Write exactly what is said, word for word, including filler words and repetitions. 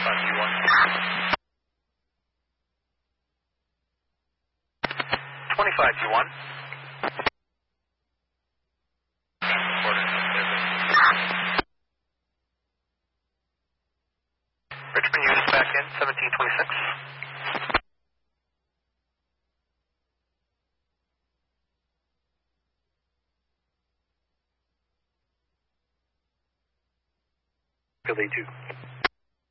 twenty-five G one. twenty-five G one. Richmond units back in, seventeen twenty-six. Philly two.